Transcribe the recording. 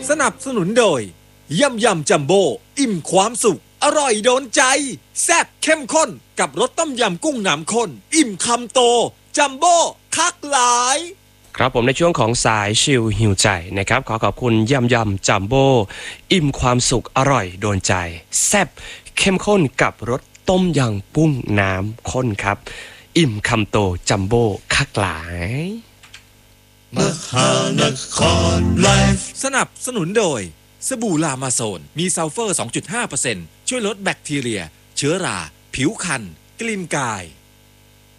สนับสนุนโดยยำจัมโบ้อิ่มความสุขอร่อยโดนใจแซ่บเข้มข้นกับรสต้มยำกุ้งน้ำข้นอิ่มคำโตจัมโบ้คักหลายครับผมในช่วงของสายชิลหิวใจนะครับขอขอบคุณยำจัมโบ้อิ่มความสุขอร่อยโดนใจแซ่บเข้มข้นกับรสต้มยำกุ้งน้ำข้นครับอิ่มคำโตจัมโบ้คักหลายมหานครไลฟ์สนับสนุนโดยสบู่ลามาโซนมีซัลเฟอร์ 2.5% ช่วยลดแบคทีเรียเชื้อราผิวคันกลิ่นกาย